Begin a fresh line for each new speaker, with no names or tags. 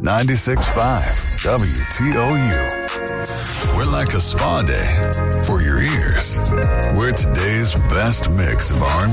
96.5 WTOU. We're like a spa day for your ears. We're today's best mix of R&B